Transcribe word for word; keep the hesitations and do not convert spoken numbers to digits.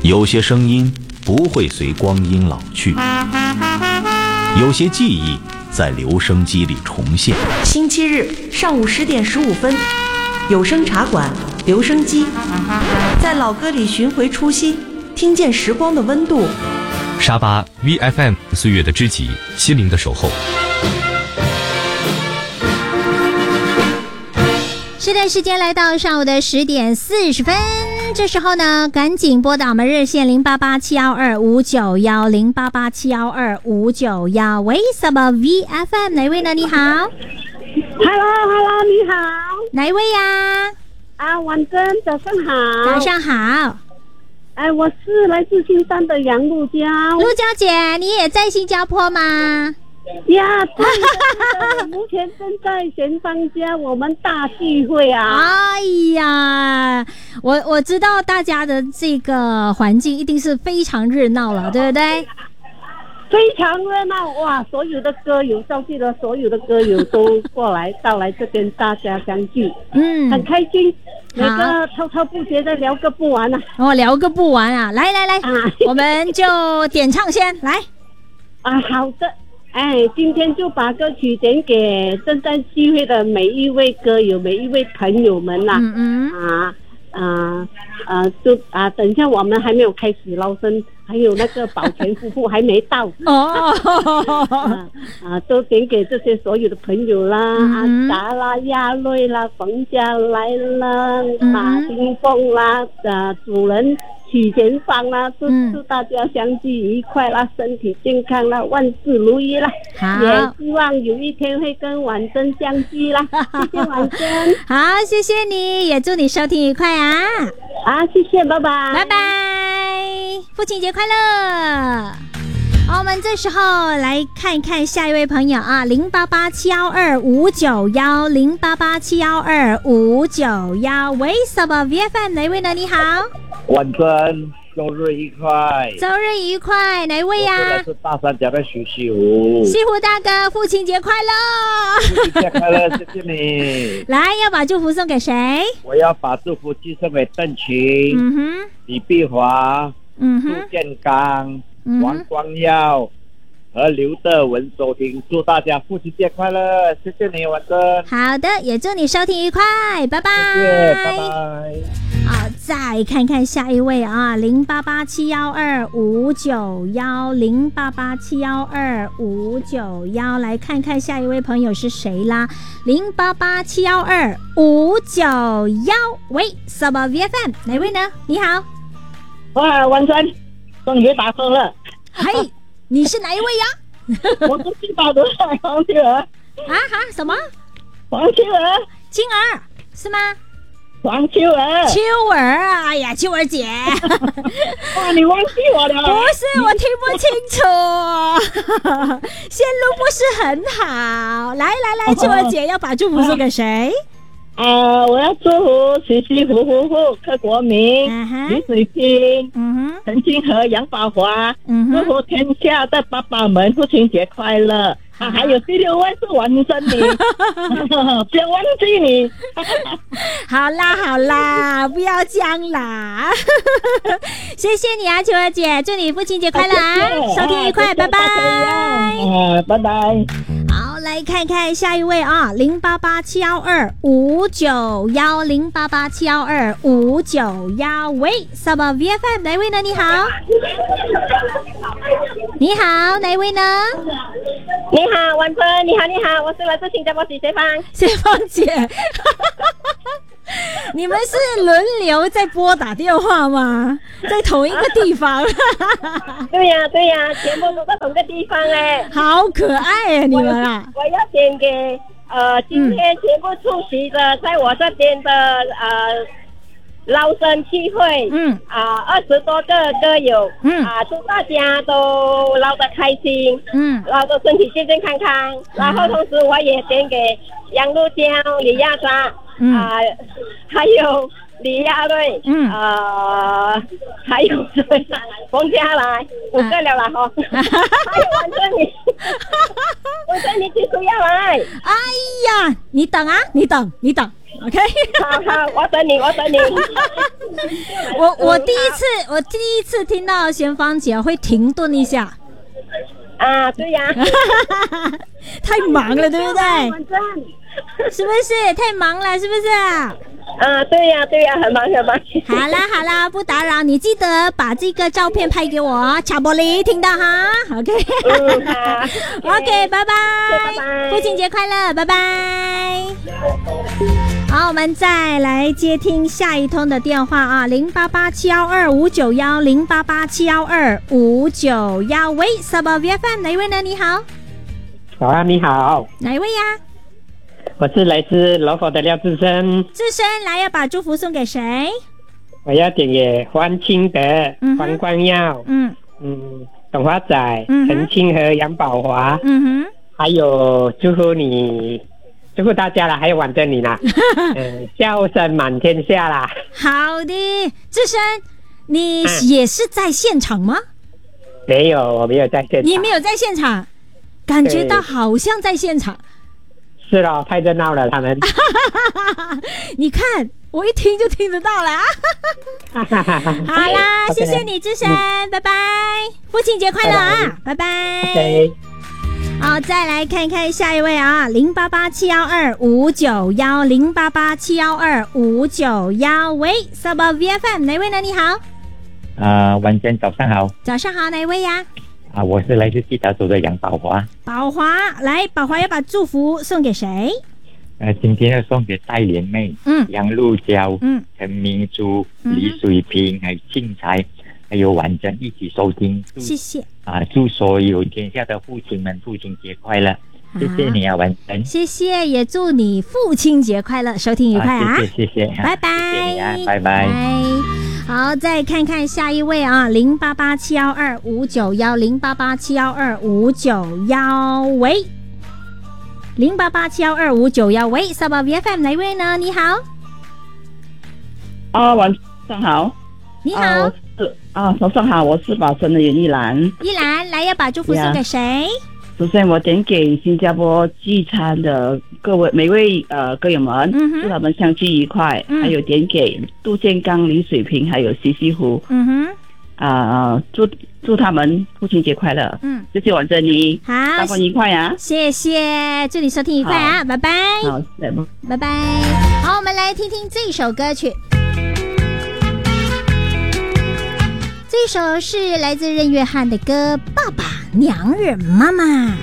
有些声音不会随光阴老去，有些记忆在留声机里重现。 星期日上午十点十五分，有声茶馆留声机，在老歌里寻回初心，听见时光的温度。 沙巴 V F M， 岁月的知己，心灵的守候。 是的，时间来到上午的十点四十分，这时候呢，赶紧拨打我们热线零八八七幺二五九幺零八八七幺二五九幺。喂，什么 V F M？ 哪位呢？你好。 Hello Hello， 你好。 哪一位呀？ 啊，婉珍，早上好。 早上好。 哎，我是来自新山的杨露娇。 露娇姐，你也在新加坡吗？ 呀，对的，目前正在贤芳家我们大聚会啊！ 哎呀，我我知道大家的这个环境一定是非常热闹了，对不对？ 非常热闹哇！所有的歌友，召集了所有的歌友都过来到来这边，大家相聚，嗯，很开心。每个滔滔不绝的聊个不完啊！ 哦，聊个不完啊！来来来，啊、我们就点唱先来。 啊，好的。哎，今天就把歌曲点给正在聚会的每一位歌友、每一位朋友们啦。嗯嗯。啊啊啊！就啊，等一下我们还没有开始捞生，还有那个保全夫妇还没到。哦。啊啊！都点给这些所有的朋友啦，嗯、阿达啦、亚瑞啦、冯家来啦、马丁凤啦的主人。许前方啦，祝祝大家相聚愉快啦，身体健康啦，万事如意啦。好，也希望有一天会跟婉珍相聚啦。谢谢婉珍。 好，谢谢你，也祝你收听愉快啊。 好，谢谢，拜拜。 拜拜，父亲节快乐。好，我们这时候来看一看下一位朋友啊，零八八七幺二五九幺零八八七幺二五九幺。喂，什么 V F M 哪位呢？你好。 晚安，周日愉快！ 周日愉快，哪位呀、啊？ 我是大三甲的徐西湖。 西湖大哥，父亲节快乐！ 父亲节快乐，谢谢你。 来，要把祝福送给谁？ 我要把祝福寄送给邓群、嗯哼、李碧华、嗯哼、杜建刚、嗯、王光耀和刘德文收听，祝大家父亲节快乐！谢谢你，晚安。 好的，也祝你收听愉快，拜拜。 谢谢，拜拜。 好，再看看下一位啊，零八八七幺二五九幺零八八七幺二五九幺，来看看下一位朋友是谁啦？零八八七幺二五九幺，喂，什么 V F M 哪位呢？你好， 哇，晚上终于打通了。 嘿，你是哪一位呀？ 我是青岛的黄秋儿。 啊哈，什么？ 黄秋儿， 青儿是吗？ 黄秋儿， 秋儿啊！哎呀，秋儿姐， 哇，你忘记我了？ 不是，我听不清楚，线路不是很好。来来来，秋儿姐要把祝福送给谁？ 啊、呃，我要祝福徐西湖夫妇、柯国明、uh-huh. 李水清、uh-huh. 陈清和、杨宝华， uh-huh. 祝福天下的爸爸们父亲节快乐。啊，还有第六位是完生你，不要忘记你。 好啦好啦，不要这样啦。谢谢你啊，秋儿姐，祝你父亲节快乐啊，收听愉快，拜拜。 啊，拜拜。 好，来看看下一位啊，零八八七幺二五九幺零八八七幺二五九幺。喂，什么 V F M 哪位呢？你好，你好，哪位呢？ 你好，婉珍，你好，你好，我是来自新加坡的谢芳， 谢芳姐。你们是轮流在拨打电话吗？在同一个地方？ 对呀、啊、对呀、啊，全部都在同一个地方哎， 好可爱啊你们啊！ 我要点给呃今天全部出席的，嗯、在我这边的呃捞生聚会，嗯啊二十多个歌友，嗯啊祝大家都捞得开心，嗯捞得身体健健康康，嗯、然后同时我也点给杨露娇、李亚莎。嗯、啊，还有李亚瑞， 嗯， 呃，还有谁？冯家来，五个了啦哈，还有王振宁，王振宁就是要来。 哎呀，你等啊，你等，你等 ，OK。 好好，我等你，我等你。 我我第一次，我第一次听到贤芳姐会停顿一下。 啊，对呀。 太忙了，对不对？ 王振。 是不是太忙了？是不是？ 啊，对呀，对呀，很忙很忙。 好啦好啦，不打扰你，记得把这个照片拍给我，巧玻璃听到哈 ？OK， 嗯，好 ，OK， 拜拜， 拜拜， 父亲节快乐，拜拜。好，我们再来接听下一通的电话啊，零八八七幺二五九幺零八八七幺二五九幺，喂 ，Sabah V F M 哪一位呢？你好， 早安，你好， 哪一位呀？ 我是来自罗佛的廖志生。 志生来，要把祝福送给谁？ 我要点给黄清德、 嗯、 黄光耀、嗯嗯，董华仔、嗯、陈清和、杨宝华，嗯哼，还有祝福你，祝福大家啦，还有挽着你啦，嗯，笑声满天下啦。 好的，志生，你也是在现场吗？ 没有，我没有在现场。 你没有在现场，感觉到好像在现场。 是咯，太热闹了，他们。 你看，我一听就听得到了啊！好啦， okay, 谢谢你，志生，嗯、拜拜，父亲节快乐啊！拜拜。 Okay. 好，再来看看下一位啊，零八八七幺二五九幺零八八七幺二五九幺，喂 ，Sabah V F M 哪位呢？你好。 啊、呃，晚间早上好。 早上好，哪位呀？ 啊，我是来自西达州的杨宝华。 宝华，来，宝华要把祝福送给谁？ 呃，今天要送给戴莲妹、嗯，杨露娇、嗯，陈明珠、嗯、李水平，还有庆财，还有婉珍一起收听。 谢谢。 啊，祝所有天下的父亲们父亲节快乐！谢谢你啊，婉珍。 谢谢，也祝你父亲节快乐，收听愉快啊！ 啊谢谢谢谢， 拜拜。 谢谢你啊，拜拜。 好，再看看下一位啊，零八八七幺二五九幺零八八七幺二五九幺，喂，零八八七幺二五九幺，喂 ，Sabah V F M 哪一位呢？你好。 啊，晚上好。 你好。 啊，是啊，早上好，我是宝生的袁一兰。 一兰，来，要把祝福送给谁？ 首先，我点给新加坡聚餐的各位每位呃歌友们，嗯、祝他们相聚愉快。嗯、还有点给杜建刚、李水平，还有西西湖。嗯哼。啊、呃，祝祝他们父亲节快乐。嗯，谢谢婉珍妮。 好， 大家愉快啊！ 谢谢，祝你收听愉快啊！拜拜。 好， 拜拜。好，我们来听听这首歌曲。这首是来自任约翰的歌《爸爸娘惹妈妈》。